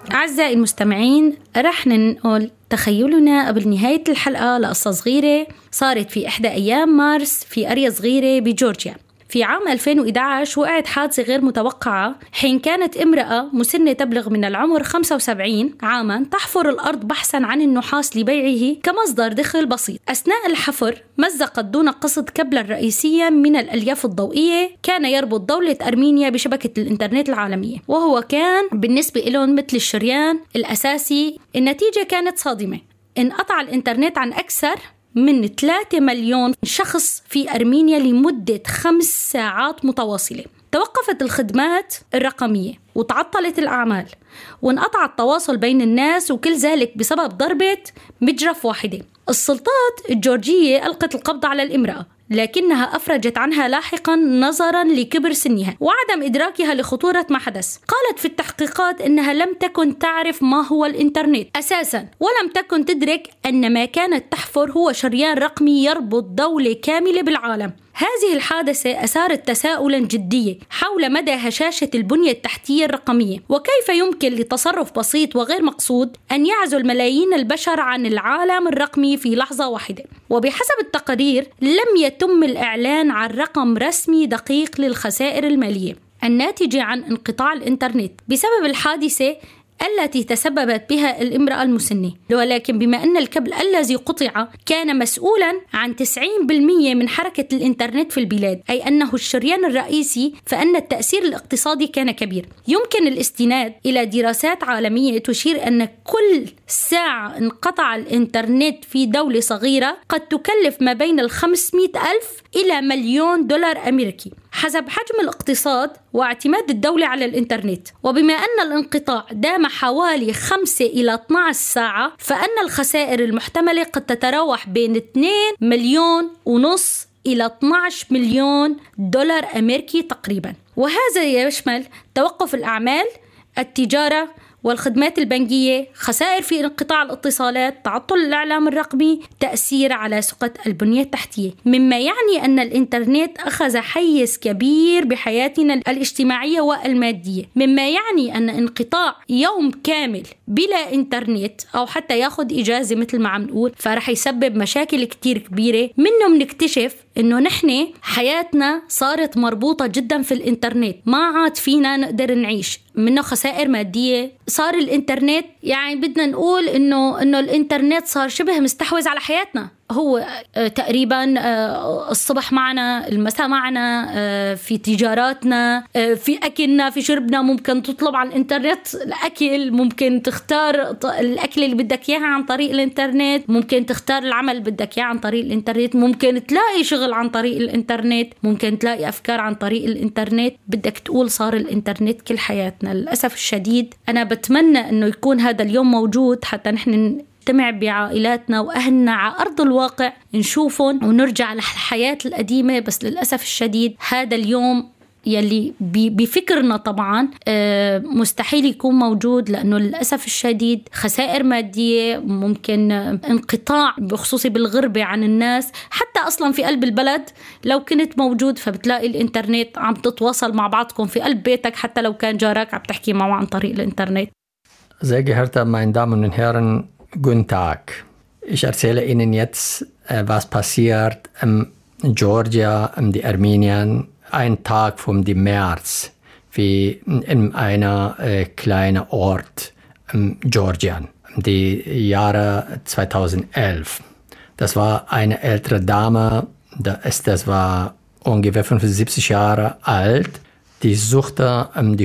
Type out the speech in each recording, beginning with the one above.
أعزائي المستمعين، رح ننقل تخيلنا قبل نهاية الحلقة لقصة صغيرة صارت في إحدى أيام مارس في قرية صغيرة بجورجيا. في عام 2011 وقعت حادثة غير متوقعة حين كانت امرأة مسنة تبلغ من العمر 75 عاما تحفر الأرض بحثا عن النحاس لبيعه كمصدر دخل بسيط. أثناء الحفر مزقت دون قصد كبلا رئيسيا من الألياف الضوئية كان يربط دولة أرمينيا بشبكة الإنترنت العالمية، وهو كان بالنسبة لهم مثل الشريان الأساسي. النتيجة كانت صادمة، انقطع الإنترنت عن أكثر من 3 مليون شخص في أرمينيا لمدة 5 ساعات متواصلة. توقفت الخدمات الرقمية وتعطلت الأعمال وانقطع التواصل بين الناس، وكل ذلك بسبب ضربة مجرف واحدة. السلطات الجورجية ألقت القبض على الامرأة، لكنها أفرجت عنها لاحقا نظرا لكبر سنها وعدم إدراكها لخطورة ما حدث. قالت في التحقيقات أنها لم تكن تعرف ما هو الإنترنت أساسا، ولم تكن تدرك أن ما كانت تحفر هو شريان رقمي يربط دولة كاملة بالعالم. هذه الحادثة أثارت تساؤلا جديا حول مدى هشاشة البنية التحتية الرقمية، وكيف يمكن لتصرف بسيط وغير مقصود أن يعزل ملايين البشر عن العالم الرقمي في لحظة واحدة. وبحسب التقارير لم يتم الإعلان عن رقم رسمي دقيق للخسائر المالية الناتجة عن انقطاع الإنترنت بسبب الحادثة التي تسببت بها الامرأة المسنة، ولكن بما أن الكابل الذي قطع كان مسؤولا عن 90% من حركة الإنترنت في البلاد، أي أنه الشريان الرئيسي، فإن التأثير الاقتصادي كان كبير. يمكن الاستناد إلى دراسات عالمية تشير أن كل ساعة انقطع الإنترنت في دولة صغيرة قد تكلف ما بين 500,000 إلى $1,000,000 أمريكي حسب حجم الاقتصاد واعتماد الدولة على الإنترنت. وبما أن الانقطاع دام حوالي 5 إلى 12 ساعة، فإن الخسائر المحتملة قد تتراوح بين 2.5 مليون إلى 12 مليون دولار أمريكي تقريبا. وهذا يشمل توقف الأعمال، التجارة والخدمات البنكية، خسائر في انقطاع الاتصالات، تعطل الإعلام الرقمي، تأثير على سقط البنية التحتية، مما يعني أن الإنترنت أخذ حيز كبير بحياتنا الاجتماعية والمادية، مما يعني أن انقطاع يوم كامل بلا إنترنت أو حتى ياخد إجازة مثل ما عم نقول فرح يسبب مشاكل كتير كبيرة. منهم نكتشف إنه نحن حياتنا صارت مربوطة جدا في الإنترنت، ما عاد فينا نقدر نعيش، منه خسائر مادية. صار الإنترنت يعني بدنا نقول إنه الإنترنت صار شبه مستحوذ على حياتنا. هو تقريبا الصبح معنا، المساء معنا، في تجاراتنا، في أكلنا، في شربنا. ممكن تطلب على الإنترنت الأكل، ممكن تختار الأكل اللي بدك إياه عن طريق الإنترنت، ممكن تختار العمل اللي بدك إياه عن طريق الإنترنت، ممكن تلاقي شغل عن طريق الإنترنت، ممكن تلاقي أفكار عن طريق الإنترنت. بدك تقول صار الإنترنت كل حياتنا. للأسف الشديد أنا بتمنى أنه يكون هذا اليوم موجود حتى نحن نجتمع بعائلاتنا وأهلنا على أرض الواقع، نشوفهم ونرجع للحياة القديمة. بس للأسف الشديد هذا اليوم يلي بفكرنا طبعا مستحيل يكون موجود، لأنه للأسف الشديد خسائر مادية، ممكن انقطاع بخصوصي بالغربة عن الناس. حتى أصلا في قلب البلد لو كنت موجود فبتلاقي الإنترنت عم تتواصل مع بعضكم في قلب بيتك، حتى لو كان جارك عم تحكي معه عن طريق الإنترنت. Sehr geehrte meine Damen und Herren, guten Tag. Ich erzähle Ihnen jetzt, was passiert in Georgia, in die Armenien, ein Tag vom März, wie in einer kleinen Ort in Georgia, die Jahre 2011. Das war eine ältere Dame, das war ungefähr 75 Jahre alt, die suchte die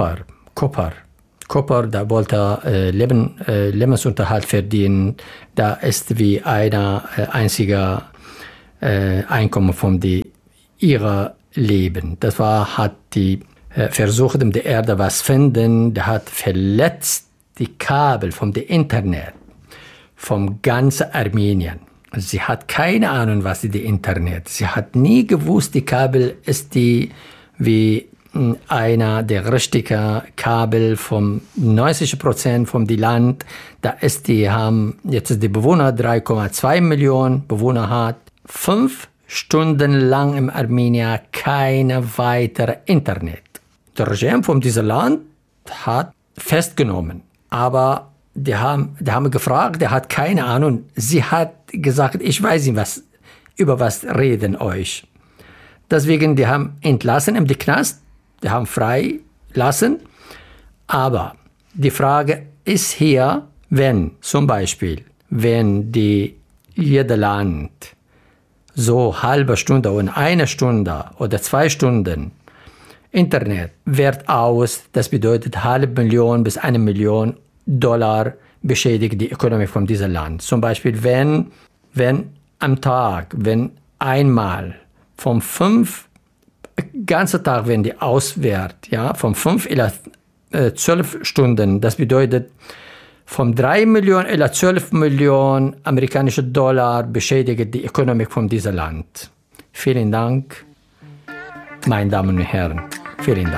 Kupfer, da wollte Lebensunterhalt verdienen. Da ist wie eine einzige Einkommen von ihrer Leben. Das war, hat die versucht, in der Erde was finden. Der hat verletzt die Kabel vom Internet, vom ganzen Armenien. Sie hat keine Ahnung, was ist die Internet. Sie hat nie gewusst, die Kabel ist die wie einer der richtige Kabel vom 90% vom die Land. Da ist die haben jetzt die Bewohner 3,2 Millionen Bewohner hat 5 Stunden lang im Armenien keine weitere Internet. Der Regime von diesem Land hat festgenommen aber die haben gefragt, der hat keine Ahnung. Sie hat gesagt, ich weiß nicht, über was reden euch. Deswegen, die haben entlassen im Knast, die haben frei lassen. Aber die Frage ist hier, wenn zum Beispiel, wenn jeder Land so halbe Stunde und 1 Stunde oder 2 Stunden Internet wert aus, das bedeutet $500,000 bis $1 Million beschädigt die Ökonomie von diesem Land. Zum Beispiel, wenn am Tag, wenn einmal vom 5, ganze Tag, wenn die auswert, ja, von 5 oder 12 Stunden, das bedeutet, von 3 Millionen oder 12 Millionen amerikanische Dollar beschädigt die Ökonomie von diesem Land. Vielen Dank, meine Damen und Herren. Vielen Dank.